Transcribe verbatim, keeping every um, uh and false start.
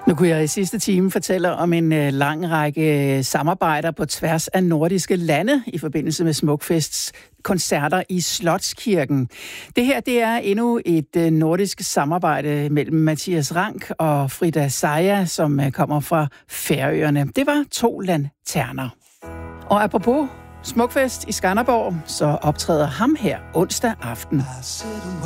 Nu kunne jeg i sidste time fortælle om en øh, lang række samarbejder på tværs af nordiske lande i forbindelse med Smukfests koncerter i Slotskirken. Det her, det er endnu et øh, nordisk samarbejde mellem Mathias Rank og Frida Saja, som øh, kommer fra Færøerne. Det var to lanterner. Og apropos Smukfest i Skanderborg, så optræder ham her onsdag aften.